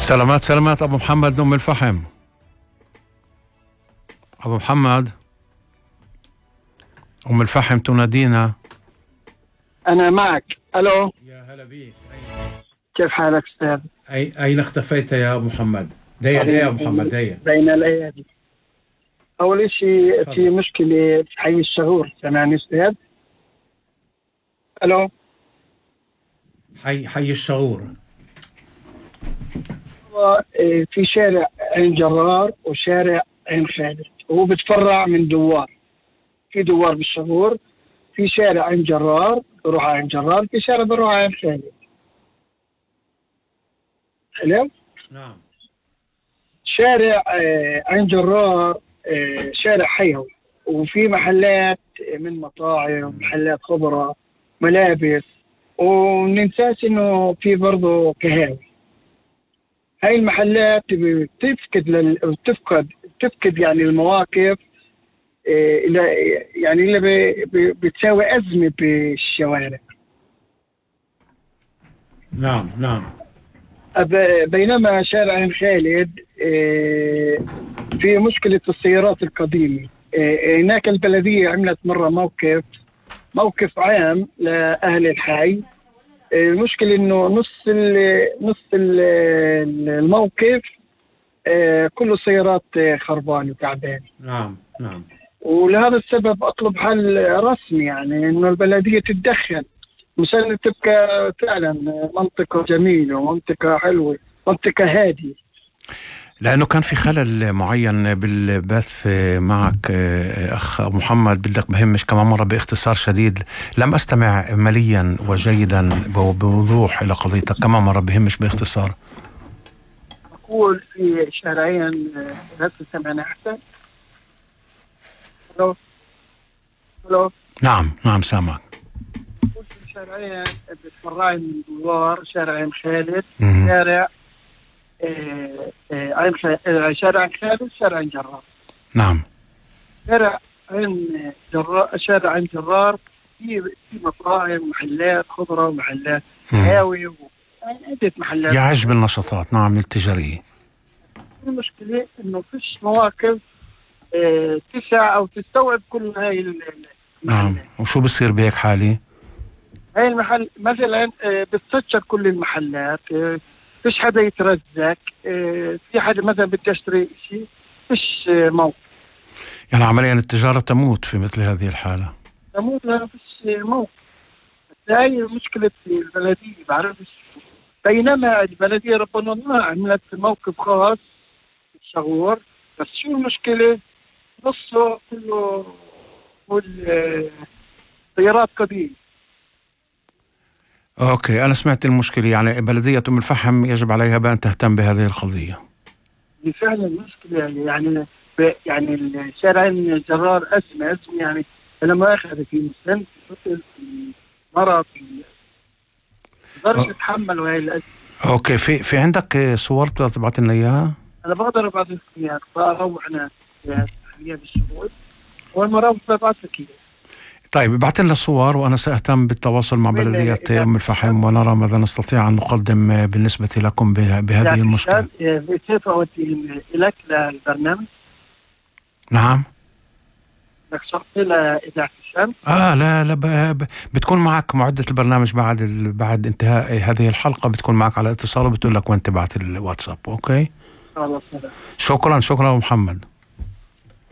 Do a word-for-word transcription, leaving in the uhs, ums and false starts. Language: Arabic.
سلامات سلامات أبو محمد أم الفحم. أبو محمد أم الفحم تنادينا. أنا معك. ألو، يا هلا بيك. كيف حالك أستاذ؟ أي أين اختفيت يا أبو محمد؟ دقيقة دقيقة يا أبو محمد دقيقة. بين الأيادي. أول شيء في مشكلة في حي الشهور، سامعني أستاذ؟ ألو، حي حي الشغور. هو في شارع عين جرار وشارع عين خالد، وهو بتفرع من دوار. في دوار بالشهور، في شارع عين جرار بروح على عين جرار، في شارع بروح على عين خالد. حلو؟ نعم. شارع عين جرار شارع حيوي، وفي محلات من مطاعم ومحلات خضرة ملابس، ومننساش انه في برضه قهاوي. هاي المحلات بتفقد لل... بتفقد بتفقد يعني المواقف الى يعني اللي ب... ب... بتساوي ازمه بالشوارع. نعم نعم. بينما شارع عين خالد في مشكله السيارات القديمه. هناك البلديه عملت مره موقف موقف عام لاهل الحي. المشكلة انه نص ال نص ال الموقف كله سيارات خربانة وتعبانة. نعم نعم. ولهذا السبب اطلب حل رسمي، يعني انه البلدية تتدخل مشان تبقى فعلا منطقة جميلة ومنطقة حلوة، منطقة هادية. لأنه كان في خلل معين بالبث معك أخ محمد، بدك بهمش كمان مرة باختصار شديد. لم أستمع مليا وجيدا بوضوح إلى قضيتك، كمان مرة بهمش باختصار. أقول في شارعين، هل تسمعنا أحسن؟ ألو ألو. نعم نعم سامعك. أقول في شارعين بتفرعين من دوار، شارع عين خالد، شارع عين شارع عين خالد، شارع عين جرار. نعم. شارع عين جرار، شارع عين جرار في في مطاعم محلات خضرة ومحلات قهاوي وعدة محلات يعج بالنشاطات. نعم التجارية. المشكلة إنه فيش مواقف اه تسع أو تستوعب كل هاي المحلات. نعم. وشو بصير بهيك حالي؟ هاي المحل مثلا اه بتسجل كل المحلات، اه فيش حدا يترزق، اه في حدا مثلا بده يشتري شيء، فيش اه موقف. يعني عمليا التجارة تموت في مثل هذه الحالة. تموت لأنه فيش موقف. هاي مشكلة البلدية، بعرفش. بينما البلدية ربنا الله عملت موقف خاص في الشغور، بس شو المشكلة؟ نصه كله سيارات قديمة. اوكي، انا سمعت المشكلة. يعني بلدية ام الفحم يجب عليها بان تهتم بهذه القضية. دي فعلا مشكلة، يعني يعني الشارع الجرار أزمة أزمة يعني لما أخذ في مسلم في مرض مقدرش يتحملوا هاي الأزمة. اوكي، في في عندك صور بتقدر تبعث لنا اياها؟ انا بقدر ابعث لك اياها، بروح انا حاليا بالشغل والمرافق ببعث لك اياها. طيب ابعث لنا صور وانا ساهتم بالتواصل مع بلدية ام الفحم ونرى ماذا نستطيع ان نقدم بالنسبة لكم بهذه المشكلة. كيف اودي لك للبرنامج؟ نعم. بدك شخصي لإذاعة الشمس؟ اه لا لا ب... بتكون معك معدة البرنامج بعد ال... بعد انتهاء هذه الحلقة، بتكون معك على اتصال وبتقول لك وين تبعت الواتساب. اوكي. خلاص. شكرا شكرا محمد.